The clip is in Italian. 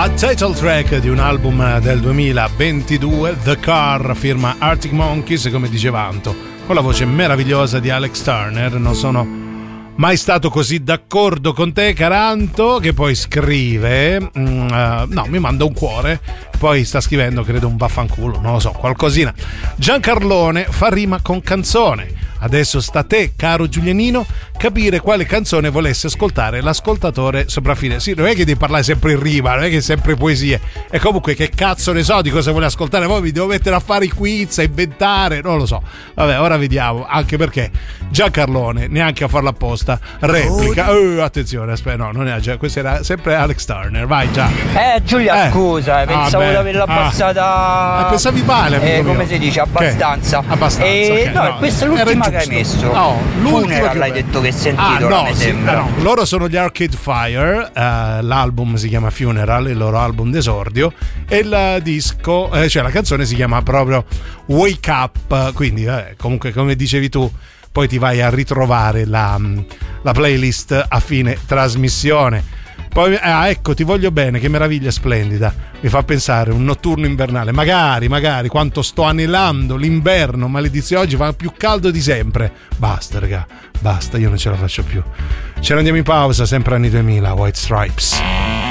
La title track di un album del 2022, The Car, firma Arctic Monkeys, come diceva Anto, con la voce meravigliosa di Alex Turner. Non sono mai stato così d'accordo con te, Caranto, che poi scrive no, mi manda un cuore, poi sta scrivendo credo un vaffanculo, non lo so, qualcosina. Giancarlone fa rima con canzone. Adesso sta a te, caro Giulianino, capire quale canzone volesse ascoltare l'ascoltatore sopraffine. Sì, non è che devi parlare sempre in rima, non è che sempre poesie. E comunque che cazzo ne so di cosa vuole ascoltare. Poi mi devo mettere a fare i quiz, a inventare, non lo so. Vabbè, ora vediamo, anche perché Giancarlone, neanche a farla apposta, replica. Attenzione, aspetta, no, non è, questo era sempre Alex Turner, vai già. Giulia, scusa, pensavo di averla passata. Pensavi male, come si dice, abbastanza. Che? Abbastanza. Okay, no, questa è l'ultima che hai messo. No, l'ultima che l'hai detto che hai sentito, mi sembra. No, loro sono gli Arcade Fire, l'album si chiama Funeral, il loro album d'esordio, e il disco, cioè la canzone si chiama proprio Wake Up, quindi comunque come dicevi tu, poi ti vai a ritrovare la playlist a fine trasmissione. Poi, ecco, Ti voglio bene, che meraviglia splendida, mi fa pensare un notturno invernale, magari quanto sto anelando l'inverno, maledizione, oggi fa più caldo di sempre. Basta raga, basta, io non ce la faccio più. Ce ne andiamo in pausa, sempre anni 2000, White Stripes.